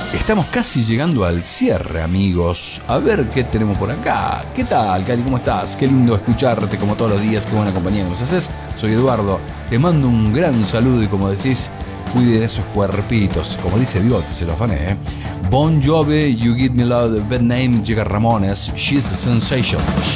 Estamos casi llegando al cierre, amigos. A ver qué tenemos por acá. ¿Qué tal, Cari? ¿Cómo estás? Qué lindo escucharte como todos los días. Qué buena compañía que nos haces. Soy Eduardo. Te mando un gran saludo y como decís, cuide de esos cuerpitos. Como dice Bigote, se los afané, ¿eh? Bon Jovi, You Give Me Love, The Bad Name, llega Ramones, She's a Sensation.